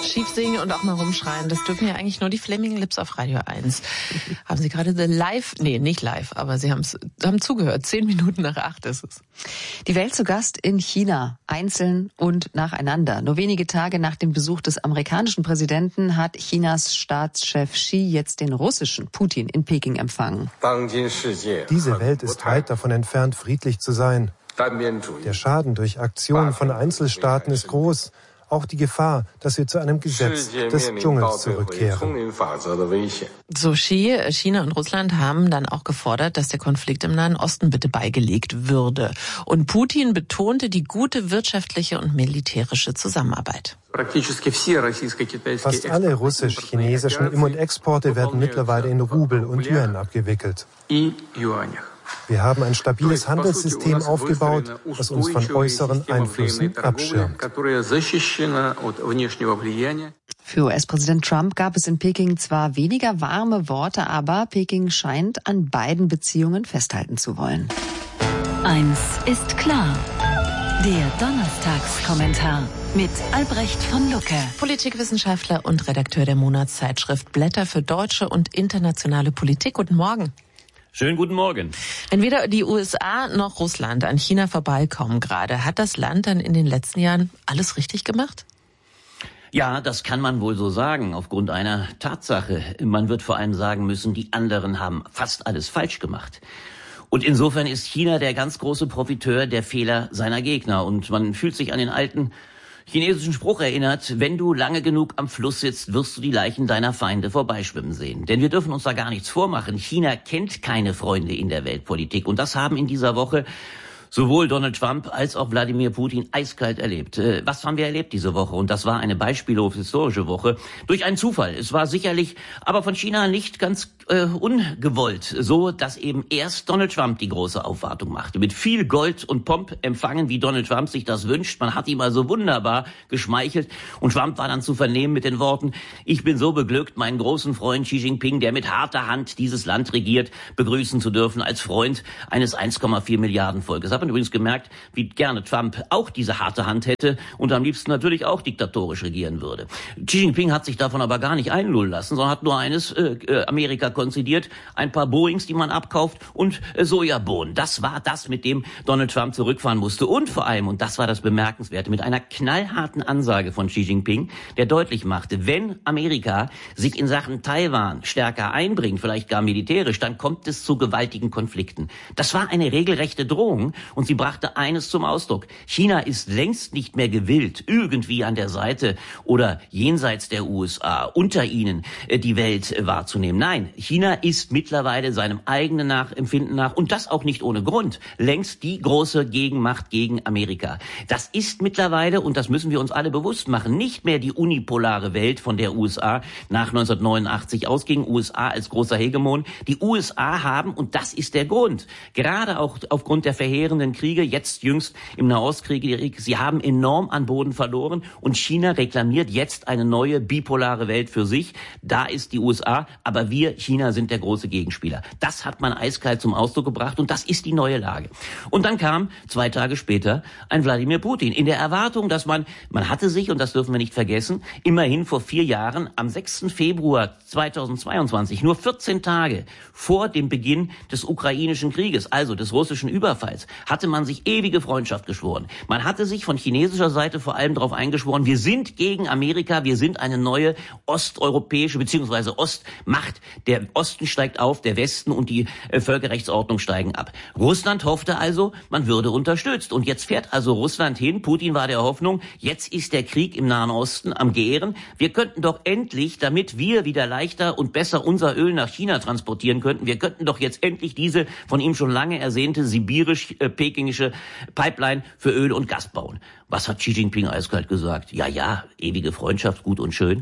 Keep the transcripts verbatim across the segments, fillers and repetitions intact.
Schief singen und auch mal rumschreien, das dürfen ja eigentlich nur die Flaming Lips auf Radio eins. Haben Sie gerade the live, nee, nicht live, aber Sie haben's, haben zugehört. Zehn Minuten nach acht ist es. Die Welt zu Gast in China, einzeln und nacheinander. Nur wenige Tage nach dem Besuch des amerikanischen Präsidenten hat Chinas Staatschef Xi jetzt den russischen Putin in Peking empfangen. Diese Welt ist weit davon entfernt, friedlich zu sein. Der Schaden durch Aktionen von Einzelstaaten ist groß. Auch die Gefahr, dass wir zu einem Gesetz des Dschungels zurückkehren. So, Xi, China und Russland haben dann auch gefordert, dass der Konflikt im Nahen Osten bitte beigelegt würde. Und Putin betonte die gute wirtschaftliche und militärische Zusammenarbeit. Fast alle russisch-chinesischen Im- und Exporte werden mittlerweile in Rubel und Yuan abgewickelt. Wir haben ein stabiles Handelssystem aufgebaut, das uns von äußeren Einflüssen abschirmt. Für U S-Präsident Trump gab es in Peking zwar weniger warme Worte, aber Peking scheint an beiden Beziehungen festhalten zu wollen. Eins ist klar. Der Donnerstagskommentar mit Albrecht von Lucke. Politikwissenschaftler und Redakteur der Monatszeitschrift Blätter für deutsche und internationale Politik. Guten Morgen. Schönen guten Morgen. Wenn weder die U S A noch Russland an China vorbeikommen gerade, hat das Land dann in den letzten Jahren alles richtig gemacht? Ja, das kann man wohl so sagen, aufgrund einer Tatsache. Man wird vor allem sagen müssen, die anderen haben fast alles falsch gemacht. Und insofern ist China der ganz große Profiteur der Fehler seiner Gegner. Und man fühlt sich an den alten chinesischen Spruch erinnert: Wenn du lange genug am Fluss sitzt, wirst du die Leichen deiner Feinde vorbeischwimmen sehen. Denn wir dürfen uns da gar nichts vormachen. China kennt keine Freunde in der Weltpolitik. Und das haben in dieser Woche sowohl Donald Trump als auch Wladimir Putin eiskalt erlebt. Äh, was haben wir erlebt diese Woche? Und das war eine beispiellose historische Woche. Durch einen Zufall. Es war sicherlich aber von China nicht ganz äh, ungewollt. So, dass eben erst Donald Trump die große Aufwartung machte. Mit viel Gold und Pomp empfangen, wie Donald Trump sich das wünscht. Man hat ihm also wunderbar geschmeichelt. Und Trump war dann zu vernehmen mit den Worten: Ich bin so beglückt, meinen großen Freund Xi Jinping, der mit harter Hand dieses Land regiert, begrüßen zu dürfen als Freund eines eins Komma vier Milliarden Volkes. Hat man übrigens gemerkt, wie gerne Trump auch diese harte Hand hätte und am liebsten natürlich auch diktatorisch regieren würde. Xi Jinping hat sich davon aber gar nicht einlullen lassen, sondern hat nur eines äh, Amerika konzidiert: ein paar Boeings, die man abkauft, und äh, Sojabohnen. Das war das, mit dem Donald Trump zurückfahren musste. Und vor allem, und das war das Bemerkenswerte, mit einer knallharten Ansage von Xi Jinping, der deutlich machte, wenn Amerika sich in Sachen Taiwan stärker einbringt, vielleicht gar militärisch, dann kommt es zu gewaltigen Konflikten. Das war eine regelrechte Drohung. Und sie brachte eines zum Ausdruck: China ist längst nicht mehr gewillt, irgendwie an der Seite oder jenseits der U S A, unter ihnen, die Welt wahrzunehmen. Nein, China ist mittlerweile seinem eigenen Nachempfinden nach, und das auch nicht ohne Grund, längst die große Gegenmacht gegen Amerika. Das ist mittlerweile, und das müssen wir uns alle bewusst machen, nicht mehr die unipolare Welt, von der U S A nach neunzehnhundertneunundachtzig ausging, U S A als großer Hegemon. Die U S A haben, und das ist der Grund, gerade auch aufgrund der verheerenden Kriege, jetzt jüngst im Nahostkrieg, sie haben enorm an Boden verloren, und China reklamiert jetzt eine neue bipolare Welt für sich. Da ist die U S A, aber wir, China, sind der große Gegenspieler. Das hat man eiskalt zum Ausdruck gebracht, und das ist die neue Lage. Und dann kam zwei Tage später ein Wladimir Putin in der Erwartung, dass man, man hatte sich, und das dürfen wir nicht vergessen, immerhin vor vier Jahren am sechsten Februar zweitausendzweiundzwanzig, nur vierzehn Tage vor dem Beginn des ukrainischen Krieges, also des russischen Überfalls, hatte man sich ewige Freundschaft geschworen. Man hatte sich von chinesischer Seite vor allem darauf eingeschworen: Wir sind gegen Amerika, wir sind eine neue osteuropäische bzw. Ostmacht. Der Osten steigt auf, der Westen und die äh, Völkerrechtsordnung steigen ab. Russland hoffte also, man würde unterstützt. Und jetzt fährt also Russland hin. Putin war der Hoffnung, jetzt ist der Krieg im Nahen Osten am Gären. Wir könnten doch endlich, damit wir wieder leichter und besser unser Öl nach China transportieren könnten, wir könnten doch jetzt endlich diese von ihm schon lange ersehnte sibirisch äh, pekingische Pipeline für Öl und Gas bauen. Was hat Xi Jinping eiskalt gesagt? Ja, ja, ewige Freundschaft, gut und schön.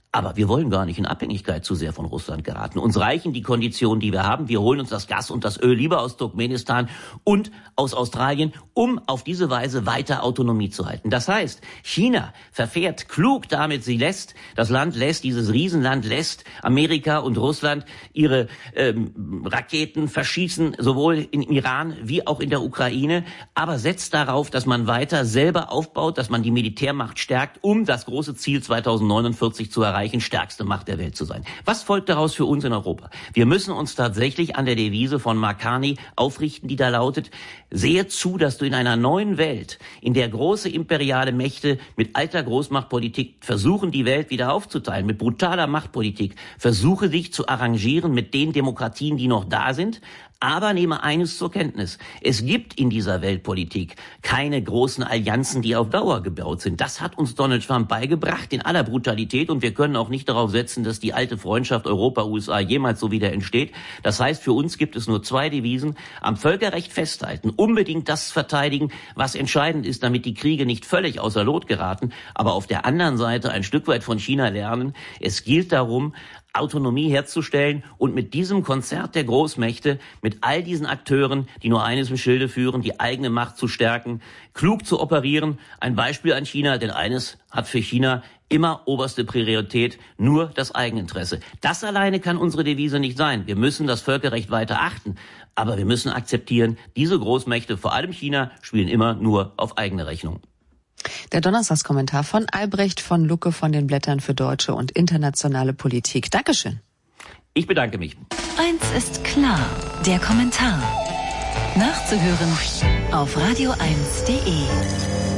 Aber wir wollen gar nicht in Abhängigkeit zu sehr von Russland geraten. Uns reichen die Konditionen, die wir haben. Wir holen uns das Gas und das Öl lieber aus Turkmenistan und aus Australien, um auf diese Weise weiter Autonomie zu halten. Das heißt, China verfährt klug damit, sie lässt, das Land lässt, dieses Riesenland lässt Amerika und Russland ihre ähm, Raketen verschießen, sowohl in Iran wie auch in der Ukraine, aber setzt darauf, dass man weiter selber aufbaut, dass man die Militärmacht stärkt, um das große Ziel zweitausendneunundvierzig zu erreichen, stärkste Macht der Welt zu sein. Was folgt daraus für uns in Europa? Wir müssen uns tatsächlich an der Devise von Mark Carney aufrichten, die da lautet: Sehe zu, dass du in einer neuen Welt, in der große imperiale Mächte mit alter Großmachtpolitik versuchen, die Welt wieder aufzuteilen, mit brutaler Machtpolitik, versuche dich zu arrangieren mit den Demokratien, die noch da sind. Aber nehme eines zur Kenntnis: Es gibt in dieser Weltpolitik keine großen Allianzen, die auf Dauer gebaut sind. Das hat uns Donald Trump beigebracht in aller Brutalität, und wir können auch nicht darauf setzen, dass die alte Freundschaft Europa-U S A jemals so wieder entsteht. Das heißt, für uns gibt es nur zwei Devisen: Am Völkerrecht festhalten, unbedingt das verteidigen, was entscheidend ist, damit die Kriege nicht völlig außer Lot geraten, aber auf der anderen Seite ein Stück weit von China lernen. Es gilt darum, Autonomie herzustellen und mit diesem Konzert der Großmächte, mit all diesen Akteuren, die nur eines im Schilde führen, die eigene Macht zu stärken, klug zu operieren. Ein Beispiel an China, denn eines hat für China immer oberste Priorität: nur das Eigeninteresse. Das alleine kann unsere Devise nicht sein. Wir müssen das Völkerrecht weiter achten, aber wir müssen akzeptieren, diese Großmächte, vor allem China, spielen immer nur auf eigene Rechnung. Der Donnerstagskommentar von Albrecht von Lucke von den Blättern für deutsche und internationale Politik. Dankeschön. Ich bedanke mich. Eins ist klar, der Kommentar. Nachzuhören auf radio eins punkt de.